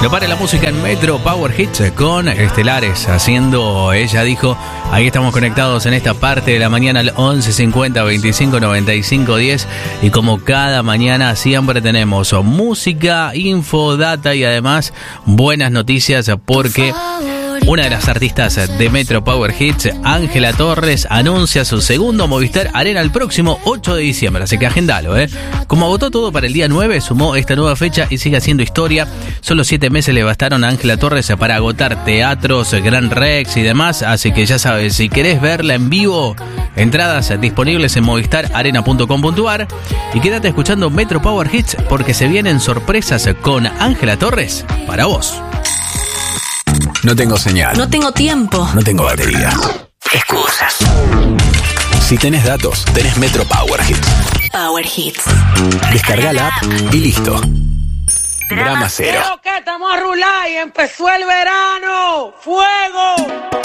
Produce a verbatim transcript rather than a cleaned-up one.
No pare la música en Metro Power Hits con Estelares haciendo, ella dijo, ahí estamos conectados en esta parte de la mañana al once cincuenta veinticinco noventa y cinco diez y como cada mañana siempre tenemos música, info, data y además buenas noticias porque una de las artistas de Metro Power Hits, Ángela Torres, anuncia su segundo Movistar Arena el próximo ocho de diciembre, así que agendalo, ¿eh? Como agotó todo para el día nueve, sumó esta nueva fecha y sigue haciendo historia. Solo siete meses le bastaron a Ángela Torres para agotar teatros, Gran Rex y demás, así que ya sabes, si querés verla en vivo, entradas disponibles en movistar arena punto com punto a r y quédate escuchando Metro Power Hits porque se vienen sorpresas con Ángela Torres para vos. No tengo señal. No tengo tiempo. No tengo batería. Excusas. Si tenés datos, tenés Metro Power Hits. Power Hits. Descarga la app y listo. Drama cero. Creo que estamos a rular y empezó el verano. ¡Fuego!